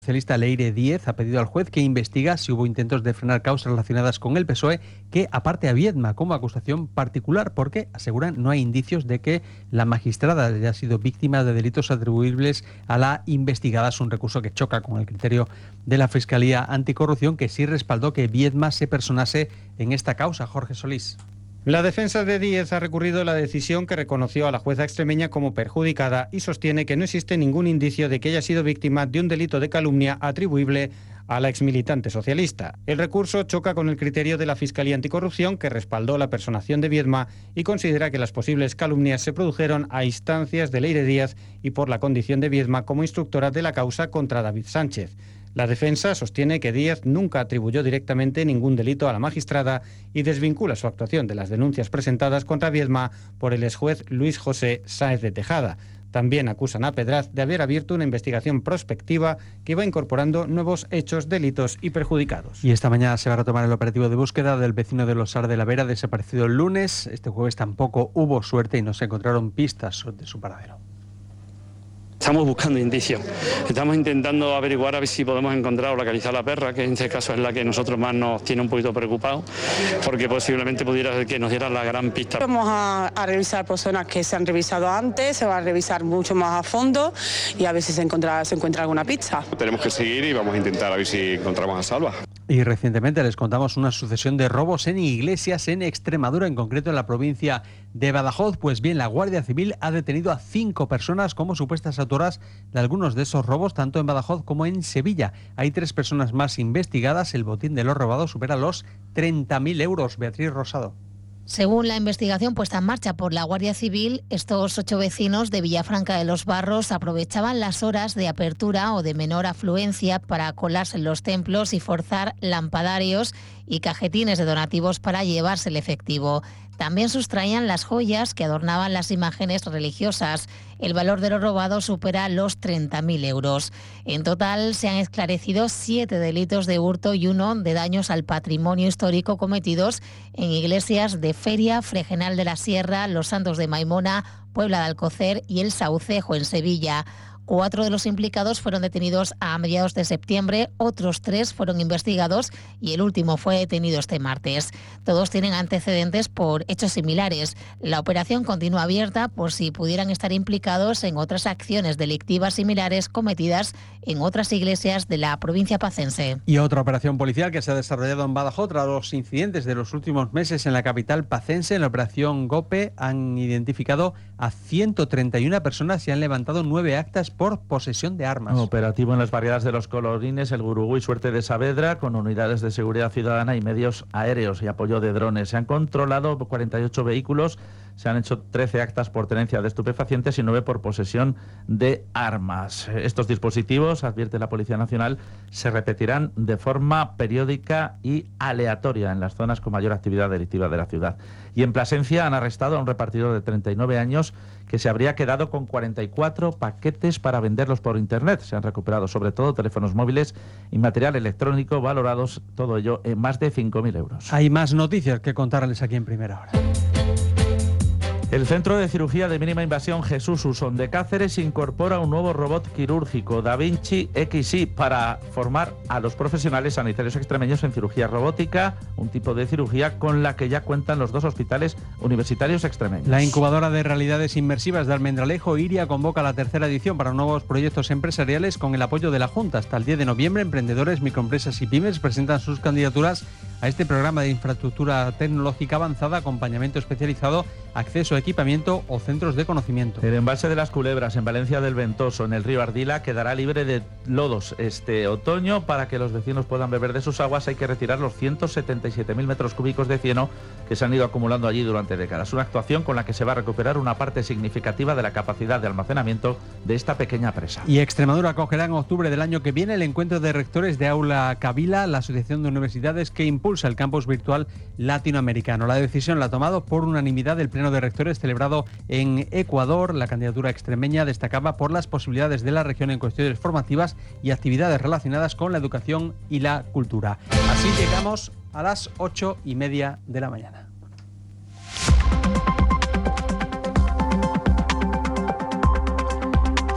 socialista Leire Díez ha pedido al juez que investiga si hubo intentos de frenar causas relacionadas con el PSOE, que aparte a Viedma como acusación particular, porque aseguran no hay indicios de que la magistrada haya sido víctima de delitos atribuibles a la investigada. Es un recurso que choca con el criterio de la Fiscalía Anticorrupción, que sí respaldó que Viedma se personase en esta causa. Jorge Solís. La defensa de Díez ha recurrido la decisión que reconoció a la jueza extremeña como perjudicada y sostiene que no existe ningún indicio de que haya sido víctima de un delito de calumnia atribuible a la exmilitante socialista. El recurso choca con el criterio de la Fiscalía Anticorrupción, que respaldó la personación de Viedma y considera que las posibles calumnias se produjeron a instancias de Leire Díez y por la condición de Viedma como instructora de la causa contra David Sánchez. La defensa sostiene que Díez nunca atribuyó directamente ningún delito a la magistrada y desvincula su actuación de las denuncias presentadas contra Viedma por el exjuez Luis José Sáez de Tejada. También acusan a Pedraz de haber abierto una investigación prospectiva que va incorporando nuevos hechos, delitos y perjudicados. Y esta mañana se va a retomar el operativo de búsqueda del vecino de Losar de la Vera, desaparecido el lunes. Este jueves tampoco hubo suerte y no se encontraron pistas de su paradero. Estamos buscando indicios, estamos intentando averiguar a ver si podemos encontrar o localizar a la perra, que en este caso es la que nosotros más nos tiene un poquito preocupados, porque posiblemente pudiera ser que nos diera la gran pista. Vamos a revisar personas que se han revisado antes, se va a revisar mucho más a fondo y a ver si se encuentra alguna pista. Tenemos que seguir y vamos a intentar a ver si encontramos a Salva. Y recientemente les contamos una sucesión de robos en iglesias en Extremadura, en concreto en la provincia de Badajoz. Pues bien, la Guardia Civil ha detenido a 5 personas como supuestas autoras de algunos de esos robos, tanto en Badajoz como en Sevilla. Hay 3 personas más investigadas. El botín de los robados supera los 30.000 euros. Beatriz Rosado. Según la investigación puesta en marcha por la Guardia Civil, estos 8 vecinos de Villafranca de los Barros aprovechaban las horas de apertura o de menor afluencia para colarse en los templos y forzar lampadarios y cajetines de donativos para llevarse el efectivo. También sustraían las joyas que adornaban las imágenes religiosas. El valor de lo robado supera los 30.000 euros. En total se han esclarecido 7 delitos de hurto y 1 de daños al patrimonio histórico cometidos en iglesias de Feria, Fregenal de la Sierra, Los Santos de Maimona, Puebla de Alcocer y El Saucejo en Sevilla. 4 de los implicados fueron detenidos a mediados de septiembre, otros 3 fueron investigados y el último fue detenido este martes. Todos tienen antecedentes por hechos similares. La operación continúa abierta por si pudieran estar implicados en otras acciones delictivas similares cometidas en otras iglesias de la provincia pacense. Y otra operación policial que se ha desarrollado en Badajoz tras los incidentes de los últimos meses en la capital pacense. En la operación GOPE han identificado a 131 personas y han levantado 9 actas por posesión de armas. Operativo en las barriadas de Los Colorines, El Gurugú y Suerte de Saavedra, con unidades de seguridad ciudadana y medios aéreos y apoyo de drones. Se han controlado 48 vehículos, se han hecho 13 actas por tenencia de estupefacientes y 9 por posesión de armas. Estos dispositivos, advierte la Policía Nacional, se repetirán de forma periódica y aleatoria en las zonas con mayor actividad delictiva de la ciudad. Y en Plasencia han arrestado a un repartidor de 39 años que se habría quedado con 44 paquetes para venderlos por Internet. Se han recuperado sobre todo teléfonos móviles y material electrónico valorados, todo ello en más de 5.000 euros. Hay más noticias que contarles aquí en Primera Hora. El Centro de Cirugía de Mínima Invasión Jesús Usón de Cáceres incorpora un nuevo robot quirúrgico, Da Vinci XI, para formar a los profesionales sanitarios extremeños en cirugía robótica, un tipo de cirugía con la que ya cuentan los 2 hospitales universitarios extremeños. La incubadora de realidades inmersivas de Almendralejo, IRIA, convoca la 3ª edición para nuevos proyectos empresariales con el apoyo de la Junta. Hasta el 10 de noviembre, emprendedores, microempresas y pymes presentan sus candidaturas a este programa de infraestructura tecnológica avanzada, acompañamiento especializado, acceso a equipamiento o centros de conocimiento. El embalse de las Culebras en Valencia del Ventoso, en el río Ardila, quedará libre de lodos este otoño. Para que los vecinos puedan beber de sus aguas hay que retirar los 177.000 metros cúbicos de cieno que se han ido acumulando allí durante décadas. Una actuación con la que se va a recuperar una parte significativa de la capacidad de almacenamiento de esta pequeña presa. Y Extremadura acogerá en octubre del año que viene el encuentro de rectores de Aula Kabila, la asociación de universidades que impulsa el campus virtual latinoamericano. La decisión la ha tomado por unanimidad el Pleno de Rectores celebrado en Ecuador. La candidatura extremeña destacaba por las posibilidades de la región en cuestiones formativas y actividades relacionadas con la educación y la cultura. Así llegamos a las 8:30 de la mañana.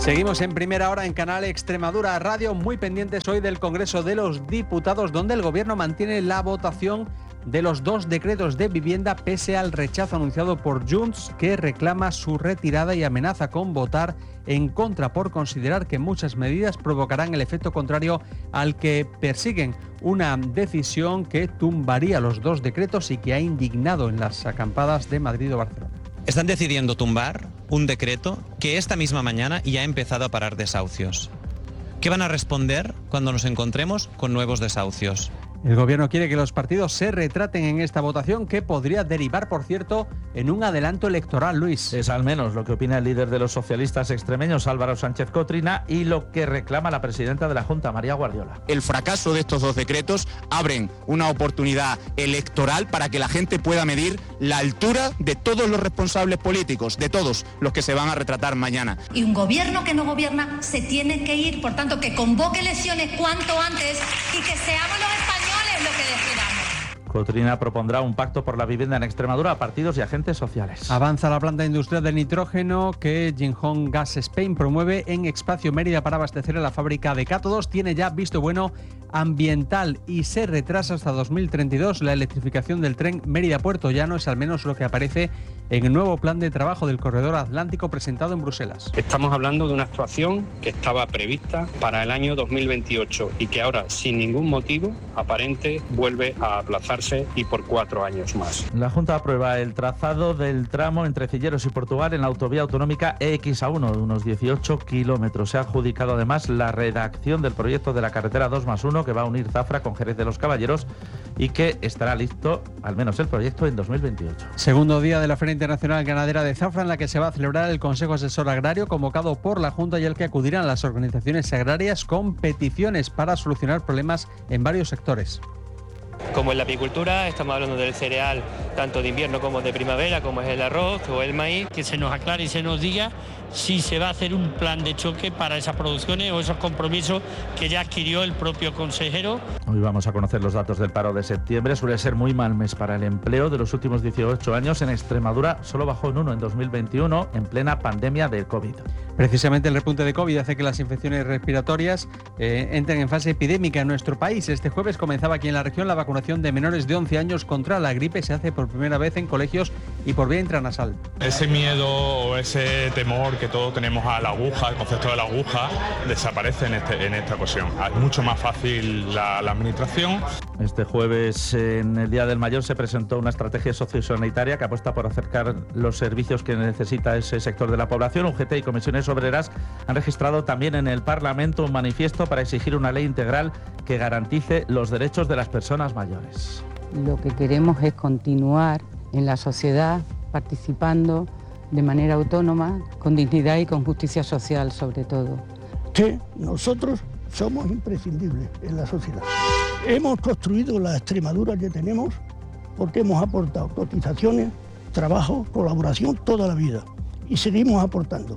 Seguimos en Primera Hora en Canal Extremadura Radio, muy pendientes hoy del Congreso de los Diputados, donde el Gobierno mantiene la votación de los 2 decretos de vivienda pese al rechazo anunciado por Junts, que reclama su retirada y amenaza con votar en contra por considerar que muchas medidas provocarán el efecto contrario al que persiguen. Una decisión que tumbaría los 2 decretos y que ha indignado en las acampadas de Madrid o Barcelona. Están decidiendo tumbar un decreto que esta misma mañana ya ha empezado a parar desahucios. ¿Qué van a responder cuando nos encontremos con nuevos desahucios? El Gobierno quiere que los partidos se retraten en esta votación, que podría derivar, por cierto, en un adelanto electoral, Luis. Es al menos lo que opina el líder de los socialistas extremeños, Álvaro Sánchez Cotrina, y lo que reclama la presidenta de la Junta, María Guardiola. El fracaso de estos 2 decretos abren una oportunidad electoral para que la gente pueda medir la altura de todos los responsables políticos, de todos los que se van a retratar mañana. Y un gobierno que no gobierna se tiene que ir, por tanto, que convoque elecciones cuanto antes y que seamos los españoles lo que decidamos. Cotrina propondrá un pacto por la vivienda en Extremadura a partidos y agentes sociales. Avanza la planta industrial de nitrógeno que Jinhong Gas Spain promueve en Espacio Mérida para abastecer a la fábrica de cátodos. Tiene ya visto bueno ambiental y se retrasa hasta 2032 la electrificación del tren Mérida-Puerto Llano. Es al menos lo que aparece en el nuevo plan de trabajo del corredor atlántico presentado en Bruselas. Estamos hablando de una actuación que estaba prevista para el año 2028 y que ahora, sin ningún motivo aparente, vuelve a aplazarse y por 4 años más. La Junta aprueba el trazado del tramo entre Cilleros y Portugal en la autovía autonómica EX-A1 de unos 18 kilómetros. Se ha adjudicado además la redacción del proyecto de la carretera 2+1 que va a unir Zafra con Jerez de los Caballeros y que estará listo, al menos el proyecto, en 2028. Segundo día de la Feria Internacional Ganadera de Zafra, en la que se va a celebrar el Consejo Asesor Agrario convocado por la Junta y al que acudirán las organizaciones agrarias con peticiones para solucionar problemas en varios sectores. Como en la apicultura, estamos hablando del cereal tanto de invierno como de primavera, como es el arroz o el maíz. Que se nos aclare y se nos diga si se va a hacer un plan de choque para esas producciones o esos compromisos que ya adquirió el propio consejero. Hoy vamos a conocer los datos del paro de septiembre. Suele ser muy mal mes para el empleo. De los últimos 18 años en Extremadura solo bajó en 1 en 2021, en plena pandemia del COVID. Precisamente el repunte de COVID hace que las infecciones respiratorias entren en fase epidémica en nuestro país. Este jueves comenzaba aquí en la región la vacunación de menores de 11 años contra la gripe. Se hace por primera vez en colegios y por vía intranasal. Ese miedo o ese temor que todos tenemos a la aguja, el concepto de la aguja, desaparece en esta ocasión. Es mucho más fácil la administración. Este jueves, en el Día del Mayor, se presentó una estrategia sociosanitaria que apuesta por acercar los servicios que necesita ese sector de la población. UGT y comisiones obreras han registrado también en el Parlamento un manifiesto para exigir una ley integral que garantice los derechos de las personas mayores. Lo que queremos es continuar en la sociedad participando de manera autónoma, con dignidad y con justicia social sobre todo. Que nosotros somos imprescindibles en la sociedad. Hemos construido la Extremadura que tenemos porque hemos aportado cotizaciones, trabajo, colaboración toda la vida y seguimos aportando.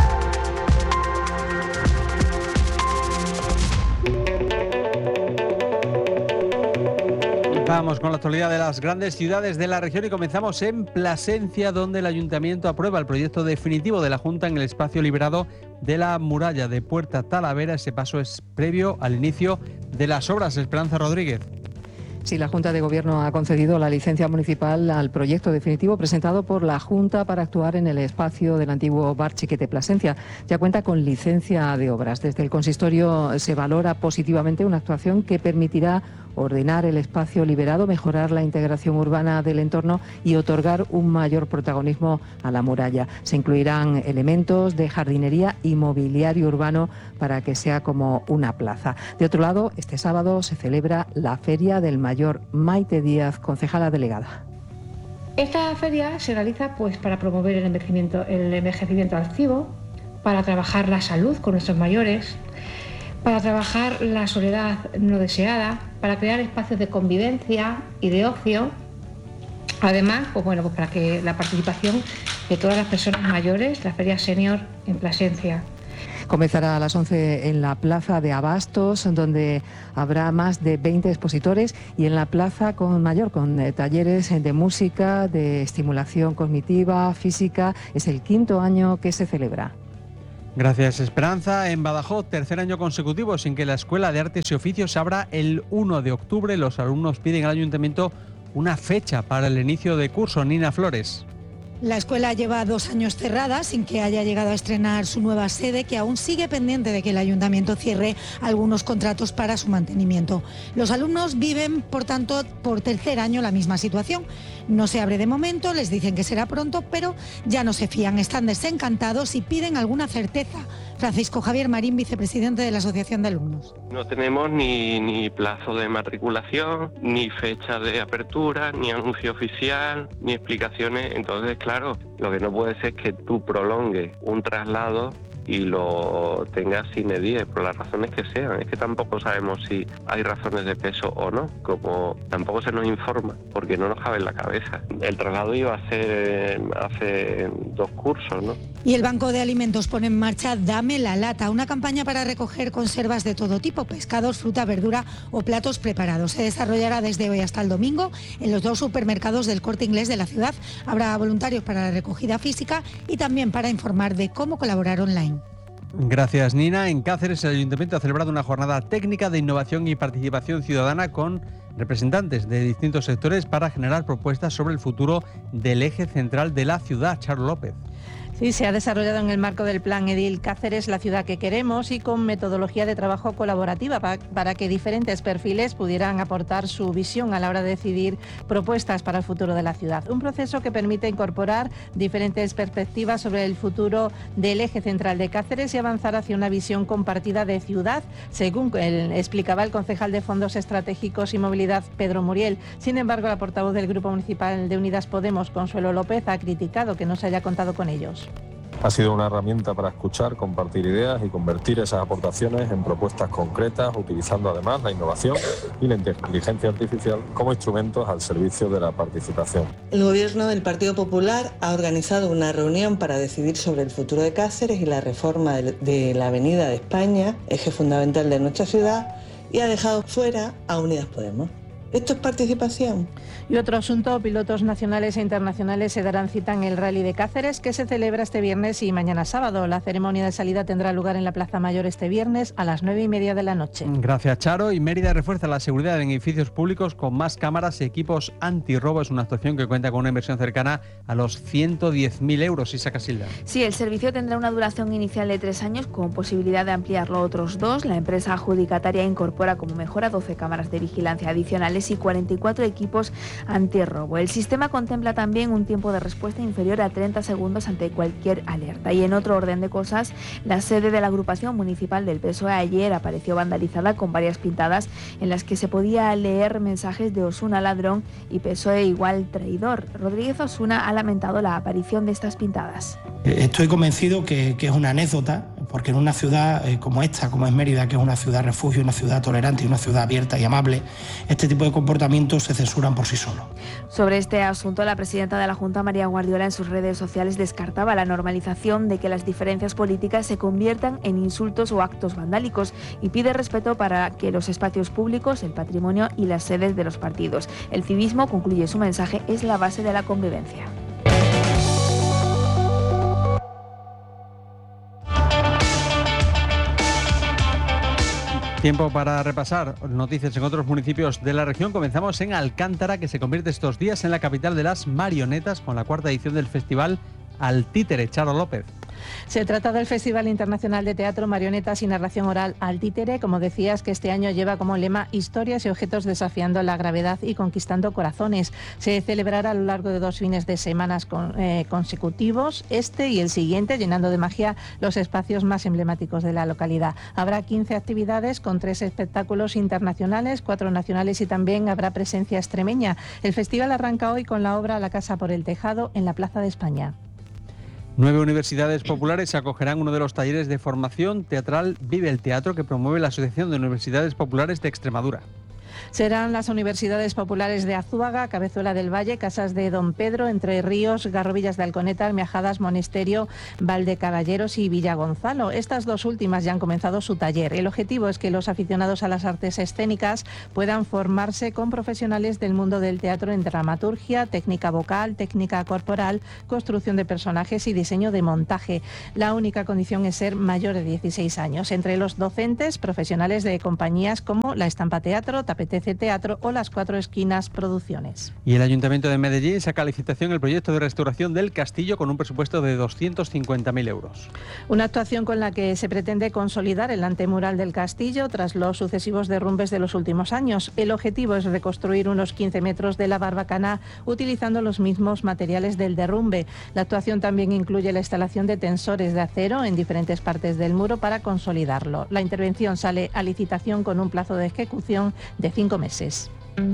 Vamos con la actualidad de las grandes ciudades de la región y comenzamos en Plasencia, donde el Ayuntamiento aprueba el proyecto definitivo de la Junta en el espacio liberado de la muralla de Puerta Talavera. Ese paso es previo al inicio de las obras. Esperanza Rodríguez. Sí, la Junta de Gobierno ha concedido la licencia municipal al proyecto definitivo presentado por la Junta para actuar en el espacio del antiguo Bar Chiquete Plasencia. Ya cuenta con licencia de obras. Desde el consistorio se valora positivamente una actuación que permitirá ordenar el espacio liberado, mejorar la integración urbana del entorno y otorgar un mayor protagonismo a la muralla. Se incluirán elementos de jardinería y mobiliario urbano para que sea como una plaza. De otro lado, este sábado se celebra la Feria del Mayor. Maite Díaz, concejala delegada. Esta feria se realiza para promover el envejecimiento activo, para trabajar la salud con nuestros mayores, para trabajar la soledad no deseada, para crear espacios de convivencia y de ocio. Además, para que la participación de todas las personas mayores, la Feria Senior en Plasencia. Comenzará a las 11 en la Plaza de Abastos, donde habrá más de 20 expositores, y en la Plaza Mayor, con talleres de música, de estimulación cognitiva, física. Es el 5º año que se celebra. Gracias, Esperanza. En Badajoz, tercer año consecutivo sin que la Escuela de Artes y Oficios se abra el 1 de octubre. Los alumnos piden al Ayuntamiento una fecha para el inicio de curso. Nina Flores. La escuela lleva 2 años cerrada sin que haya llegado a estrenar su nueva sede, que aún sigue pendiente de que el ayuntamiento cierre algunos contratos para su mantenimiento. Los alumnos viven, por tanto, por tercer año la misma situación. No se abre de momento, les dicen que será pronto, pero ya no se fían, están desencantados y piden alguna certeza. Francisco Javier Marín, vicepresidente de la Asociación de Alumnos. No tenemos ni plazo de matriculación, ni fecha de apertura, ni anuncio oficial, ni explicaciones. Entonces, claro, lo que no puede ser es que tú prolongues un traslado y lo tengas sine die, por las razones que sean. Es que tampoco sabemos si hay razones de peso o no, como tampoco se nos informa, porque no nos cabe en la cabeza. El traslado iba a ser hace 2 cursos, ¿no? Y el Banco de Alimentos pone en marcha Dame la Lata, una campaña para recoger conservas de todo tipo, pescados, fruta, verdura o platos preparados. Se desarrollará desde hoy hasta el domingo en los 2 supermercados del Corte Inglés de la ciudad. Habrá voluntarios para la recogida física y también para informar de cómo colaborar online. Gracias, Nina. En Cáceres, el Ayuntamiento ha celebrado una jornada técnica de innovación y participación ciudadana con representantes de distintos sectores para generar propuestas sobre el futuro del eje central de la ciudad. Charo López. Sí, se ha desarrollado en el marco del Plan Edil Cáceres, la ciudad que queremos, y con metodología de trabajo colaborativa para que diferentes perfiles pudieran aportar su visión a la hora de decidir propuestas para el futuro de la ciudad. Un proceso que permite incorporar diferentes perspectivas sobre el futuro del eje central de Cáceres y avanzar hacia una visión compartida de ciudad, según explicaba el concejal de Fondos Estratégicos y Movilidad, Pedro Muriel. Sin embargo, la portavoz del Grupo Municipal de Unidas Podemos, Consuelo López, ha criticado que no se haya contado con ellos. Ha sido una herramienta para escuchar, compartir ideas y convertir esas aportaciones en propuestas concretas, utilizando además la innovación y la inteligencia artificial como instrumentos al servicio de la participación. El Gobierno del Partido Popular ha organizado una reunión para decidir sobre el futuro de Cáceres y la reforma de la Avenida de España, eje fundamental de nuestra ciudad, y ha dejado fuera a Unidas Podemos. ¿Esto es participación? Y otro asunto, pilotos nacionales e internacionales se darán cita en el Rally de Cáceres, que se celebra este viernes y mañana sábado. La ceremonia de salida tendrá lugar en la Plaza Mayor este viernes a las 9:30 de la noche. Gracias, Charo. Y Mérida refuerza la seguridad en edificios públicos con más cámaras y equipos antirrobo. Es una actuación que cuenta con una inversión cercana a los 110.000 euros. Isa Casilda. Sí, el servicio tendrá una duración inicial de 3 años con posibilidad de ampliarlo a otros 2. La empresa adjudicataria incorpora como mejora 12 cámaras de vigilancia adicionales y 44 equipos antirrobo. El sistema contempla también un tiempo de respuesta inferior a 30 segundos ante cualquier alerta. Y en otro orden de cosas, la sede de la agrupación municipal del PSOE ayer apareció vandalizada con varias pintadas en las que se podía leer mensajes de Osuna ladrón y PSOE igual traidor. Rodríguez Osuna ha lamentado la aparición de estas pintadas. Estoy convencido que es una anécdota, porque en una ciudad como esta, como es Mérida, que es una ciudad refugio, una ciudad tolerante y una ciudad abierta y amable, este tipo de comportamientos se censuran por sí solos. Sobre este asunto, la presidenta de la Junta, María Guardiola, en sus redes sociales descartaba la normalización de que las diferencias políticas se conviertan en insultos o actos vandálicos y pide respeto para que los espacios públicos, el patrimonio y las sedes de los partidos. El civismo, concluye su mensaje, es la base de la convivencia. Tiempo para repasar noticias en otros municipios de la región. Comenzamos en Alcántara, que se convierte estos días en la capital de las marionetas con la 4ª edición del festival Al Títere. Charo López. Se trata del Festival Internacional de Teatro, Marionetas y Narración Oral Al Títere, como decías, que este año lleva como lema historias y objetos desafiando la gravedad y conquistando corazones. Se celebrará a lo largo de 2 fines de semana consecutivos, este y el siguiente, llenando de magia los espacios más emblemáticos de la localidad. Habrá 15 actividades con 3 espectáculos internacionales, 4 nacionales y también habrá presencia extremeña. El festival arranca hoy con la obra La Casa por el Tejado en la Plaza de España. 9 universidades populares acogerán uno de los talleres de formación teatral Vive el Teatro, que promueve la Asociación de Universidades Populares de Extremadura. Serán las universidades populares de Azúaga, Cabezuela del Valle, Casas de Don Pedro, Entre Ríos, Garrovillas de Alconeta, Almejadas, Monesterio, Valdecaballeros y Villagonzalo. Estas dos últimas ya han comenzado su taller. El objetivo es que los aficionados a las artes escénicas puedan formarse con profesionales del mundo del teatro en dramaturgia, técnica vocal, técnica corporal, construcción de personajes y diseño de montaje. La única condición es ser mayor de 16 años. Entre los docentes, profesionales de compañías como La Estampa Teatro, Tapetece Teatro o Las Cuatro Esquinas Producciones. Y el Ayuntamiento de Medellín saca a licitación el proyecto de restauración del castillo con un presupuesto de 250.000 euros. Una actuación con la que se pretende consolidar el antemural del castillo tras los sucesivos derrumbes de los últimos años. El objetivo es reconstruir unos 15 metros de la barbacana utilizando los mismos materiales del derrumbe. La actuación también incluye la instalación de tensores de acero en diferentes partes del muro para consolidarlo. La intervención sale a licitación con un plazo de ejecución de 5 meses.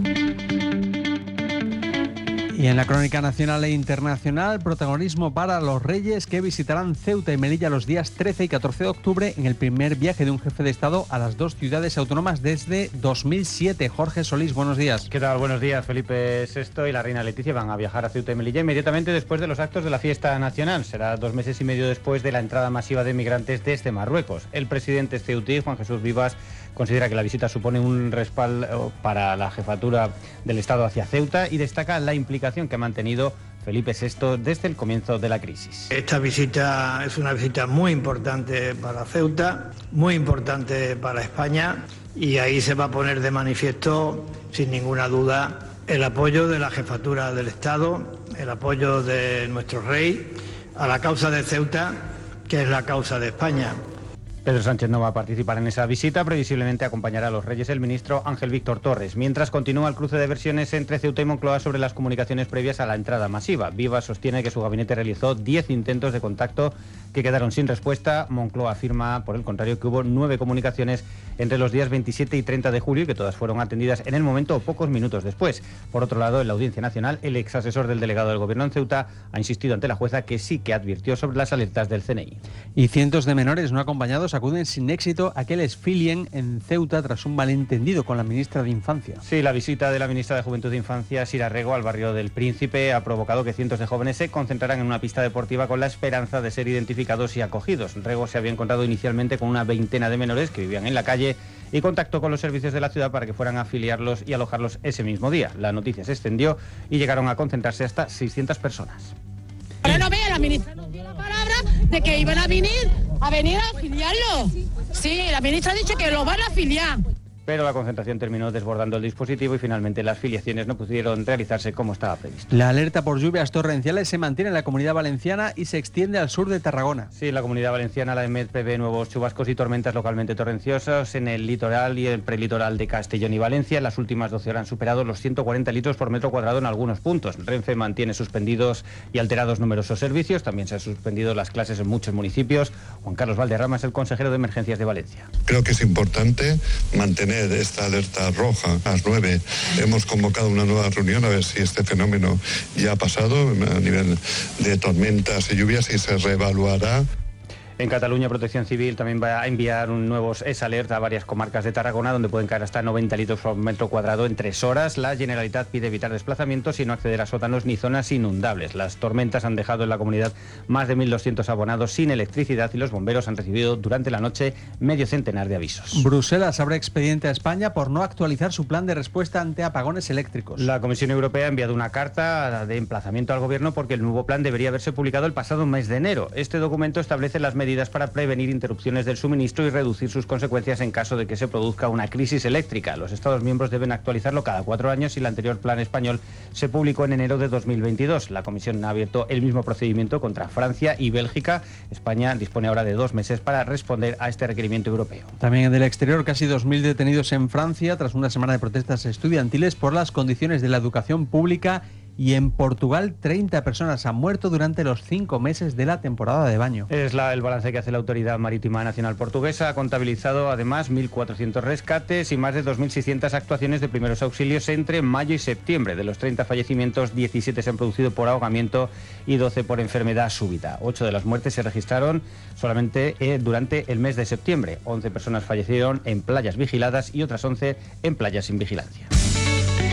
Y en la crónica nacional e internacional, protagonismo para los reyes que visitarán Ceuta y Melilla los días 13 y 14 de octubre en el primer viaje de un jefe de Estado a las dos ciudades autónomas desde 2007. Jorge Solís, buenos días. ¿Qué tal? Buenos días. Felipe VI y la reina Leticia van a viajar a Ceuta y Melilla inmediatamente después de los actos de la fiesta nacional. Será 2 meses y medio después de la entrada masiva de migrantes desde Marruecos. El presidente ceutí, Juan Jesús Vivas, considera que la visita supone un respaldo para la jefatura del Estado hacia Ceuta y destaca la implicación que ha mantenido Felipe VI desde el comienzo de la crisis. Esta visita es una visita muy importante para Ceuta, muy importante para España, y ahí se va a poner de manifiesto, sin ninguna duda, el apoyo de la jefatura del Estado, el apoyo de nuestro rey a la causa de Ceuta, que es la causa de España. Pedro Sánchez no va a participar en esa visita, previsiblemente acompañará a los reyes el ministro Ángel Víctor Torres, mientras continúa el cruce de versiones entre Ceuta y Moncloa sobre las comunicaciones previas a la entrada masiva. Vivas sostiene que su gabinete realizó 10 intentos de contacto que quedaron sin respuesta. Moncloa afirma, por el contrario, que hubo 9 comunicaciones entre los días 27 y 30 de julio y que todas fueron atendidas en el momento o pocos minutos después. Por otro lado, en la Audiencia Nacional, el ex asesor del delegado del Gobierno en Ceuta ha insistido ante la jueza que sí que advirtió sobre las alertas del CNI. Y cientos de menores no acompañados acuden sin éxito a que les filien en Ceuta tras un malentendido con la ministra de Infancia. Sí, la visita de la ministra de Juventud e Infancia, Sira Rego, al barrio del Príncipe ha provocado que cientos de jóvenes se concentraran en una pista deportiva con la esperanza de ser identificados y acogidos. Rego se había encontrado inicialmente con una veintena de menores que vivían en la calle y contactó con los servicios de la ciudad para que fueran a afiliarlos y alojarlos ese mismo día. La noticia se extendió y llegaron a concentrarse hasta 600 personas. Ahora no vea, la ministra nos dio la palabra de que iban a venir a afiliarlo. Sí, la ministra ha dicho que lo van a afiliar. Pero la concentración terminó desbordando el dispositivo y finalmente las filiaciones no pudieron realizarse como estaba previsto. La alerta por lluvias torrenciales se mantiene en la Comunidad Valenciana y se extiende al sur de Tarragona. Sí, en la Comunidad Valenciana la EMET prevé nuevos chubascos y tormentas localmente torrenciosas en el litoral y el prelitoral de Castellón y Valencia. En las últimas 12 horas han superado los 140 litros por metro cuadrado en algunos puntos. Renfe mantiene suspendidos y alterados numerosos servicios. También se han suspendido las clases en muchos municipios. Juan Carlos Valderrama es el consejero de Emergencias de Valencia. Creo que es importante mantener esta alerta roja a las 9. Hemos convocado una nueva reunión a ver si este fenómeno ya ha pasado a nivel de tormentas y lluvias y se reevaluará. En Cataluña, Protección Civil también va a enviar un nuevo alerta a varias comarcas de Tarragona, donde pueden caer hasta 90 litros por metro cuadrado en 3 horas. La Generalitat pide evitar desplazamientos y no acceder a sótanos ni zonas inundables. Las tormentas han dejado en la comunidad más de 1.200 abonados sin electricidad y los bomberos han recibido durante la noche medio centenar de avisos. Bruselas abre expediente a España por no actualizar su plan de respuesta ante apagones eléctricos. La Comisión Europea ha enviado una carta de emplazamiento al Gobierno porque el nuevo plan debería haberse publicado el pasado mes de enero. Este documento establece las medidas para prevenir interrupciones del suministro y reducir sus consecuencias en caso de que se produzca una crisis eléctrica. Los Estados miembros deben actualizarlo cada 4 años y el anterior plan español se publicó en enero de 2022. La Comisión ha abierto el mismo procedimiento contra Francia y Bélgica. España dispone ahora de 2 meses para responder a este requerimiento europeo. También del exterior, casi 2.000 detenidos en Francia tras una semana de protestas estudiantiles por las condiciones de la educación pública Y en Portugal, 30 personas han muerto durante los 5 meses de la temporada de baño. Es el balance que hace la Autoridad Marítima Nacional Portuguesa. Ha contabilizado además 1.400 rescates y más de 2.600 actuaciones de primeros auxilios entre mayo y septiembre. De los 30 fallecimientos, 17 se han producido por ahogamiento y 12 por enfermedad súbita. 8 de las muertes se registraron solamente durante el mes de septiembre. 11 personas fallecieron en playas vigiladas y otras 11 en playas sin vigilancia.